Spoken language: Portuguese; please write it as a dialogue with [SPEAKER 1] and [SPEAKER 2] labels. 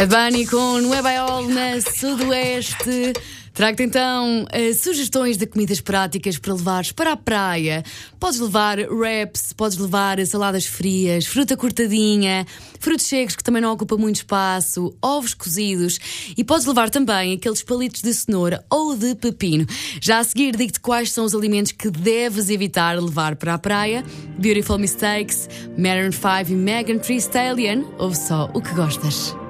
[SPEAKER 1] A Bunny com Nueva York na Sudoeste. Trago-te então sugestões de comidas práticas para levares para a praia. Podes levar wraps, podes levar saladas frias, fruta cortadinha, frutos secos que também não ocupam muito espaço, ovos cozidos e podes levar também aqueles palitos de cenoura ou de pepino. Já a seguir digo-te quais são os alimentos que deves evitar levar para a praia. Beautiful Mistakes, Maroon 5 e Megan Thee Stallion. Ouve só o que gostas.